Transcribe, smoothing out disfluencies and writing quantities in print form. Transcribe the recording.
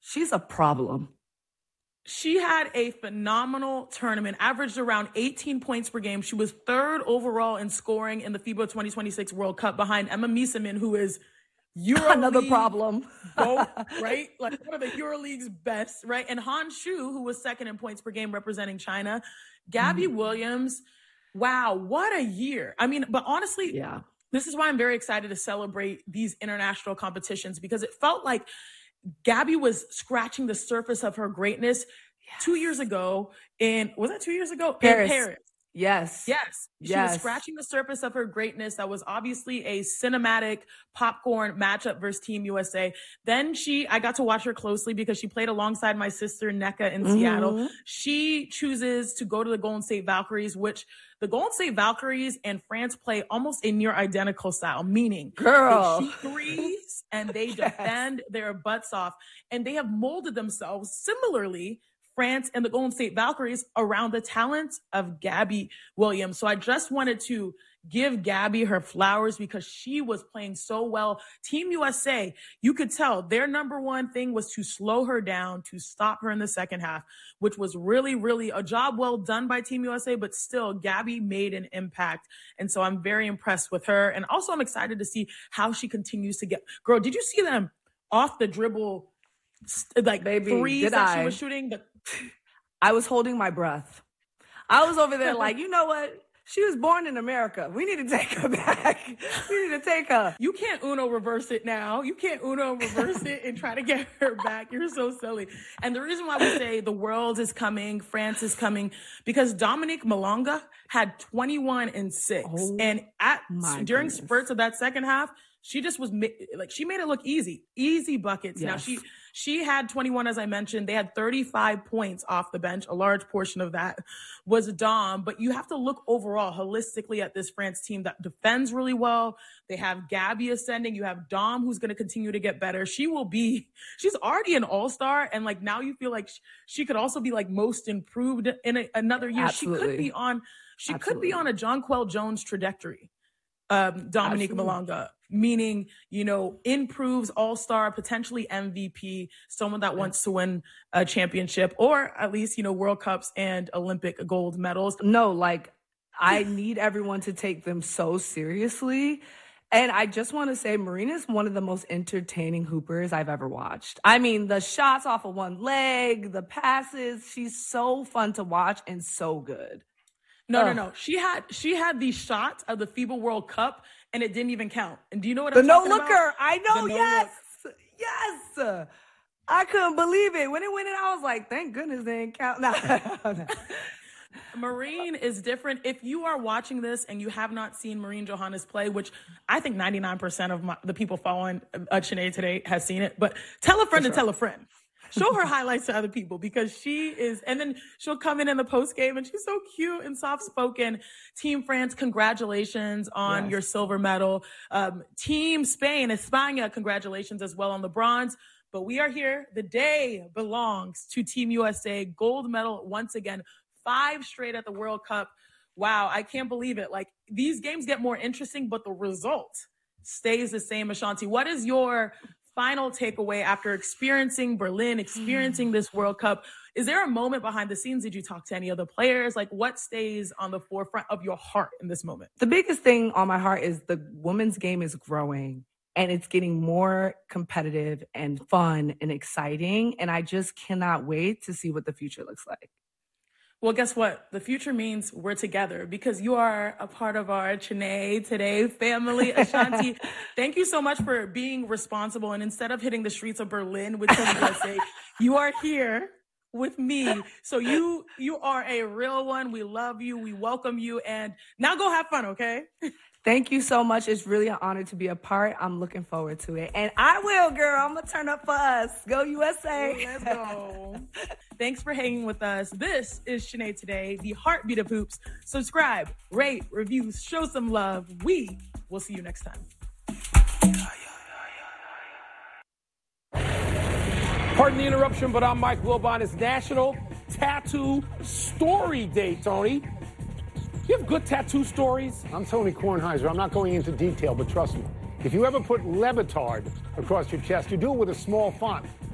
She's a problem. She had a phenomenal tournament, averaged around 18 points per game. She was third overall in scoring in the FIBA 2026 World Cup behind Emma Miesemann, who is another problem. Right? Like one of the EuroLeague's best, right? And Han Shu, who was second in points per game representing China. Gabby Williams, wow, what a year. I mean, but honestly, this is why I'm very excited to celebrate these international competitions, because it felt like Gabby was scratching the surface of her greatness 2 years ago was that 2 years ago? Paris. In Paris. Yes. She was scratching the surface of her greatness. That was obviously a cinematic popcorn matchup versus Team USA. Then I got to watch her closely because she played alongside my sister Nneka in Seattle. She chooses to go to the Golden State Valkyries, which the Golden State Valkyries and France play almost a near identical style, meaning they shoot threes and they defend their butts off. And they have molded themselves similarly, France and the Golden State Valkyries, around the talent of Gabby Williams. So I just wanted to give Gabby her flowers because she was playing so well. Team USA, you could tell their number one thing was to slow her down, to stop her in the second half, which was really, really a job well done by Team USA, but still Gabby made an impact. And so I'm very impressed with her. And also I'm excited to see how she continues to get, girl, did you see them off the dribble, like threes that she was shooting? I was holding my breath. I was over there like, you know what? She was born in America. We need to take her back. We need to take her. You can't Uno reverse it now. You can't Uno reverse it and try to get her back. You're so silly. And the reason why we say the world is coming, France is coming, because Dominique Malonga had 21 and 6. And during spurts of that second half, she just was like, she made it look easy buckets. Yes. Now she had 21, as I mentioned. They had 35 points off the bench. A large portion of that was Dom, but you have to look overall holistically at this France team that defends really well. They have Gabby ascending. You have Dom, who's going to continue to get better. She's already an all-star. And like, now you feel like she could also be like most improved in another year. Absolutely. She could be on a Jonquel Jones trajectory. Dominique Malonga, meaning, improves all-star, potentially MVP, someone that wants to win a championship or at least, World Cups and Olympic gold medals. No, like I need everyone to take them so seriously. And I just want to say Marina is one of the most entertaining hoopers I've ever watched. I mean, the shots off of one leg, the passes, she's so fun to watch and so good. No. She had these shots of the FIBA World Cup, and it didn't even count. And do you know what I'm talking about? The no-looker. I know, yes. I couldn't believe it. When it went in, I was like, thank goodness they didn't count. No. Marine is different. If you are watching this and you have not seen Marine Johannes play, which I think 99% of the people following Sinead today has seen it, but tell a friend to tell a friend. Show her highlights to other people because and then she'll come in the post game and she's so cute and soft spoken. Team France, congratulations on your silver medal. Team Spain, España, congratulations as well on the bronze. But we are here. The day belongs to Team USA. Gold medal once again, 5 straight at the World Cup. Wow, I can't believe it. Like, these games get more interesting, but the result stays the same. Ashanti, what is your final takeaway after experiencing Berlin, experiencing this World Cup? Is there a moment behind the scenes? Did you talk to any of the players? Like, what stays on the forefront of your heart in this moment? The biggest thing on my heart is the women's game is growing and it's getting more competitive and fun and exciting. And I just cannot wait to see what the future looks like. Well, guess what? The future means we're together because you are a part of our Sinead Today family. Ashanti, thank you so much for being responsible. And instead of hitting the streets of Berlin with Team USA, you are here with me. So you are a real one. We love you. We welcome you. And now go have fun, okay? Thank you so much. It's really an honor to be a part. I'm looking forward to it. And I will, girl. I'm going to turn up for us. Go USA. Let's go. Thanks for hanging with us. This is Sinead Today, the heartbeat of hoops. Subscribe, rate, review, show some love. We will see you next time. Pardon the interruption, but I'm Mike Wilbon. It's National Tattoo Story Day, Tony. You have good tattoo stories? I'm Tony Kornheiser. I'm not going into detail, but trust me, if you ever put Levitard across your chest, you do it with a small font.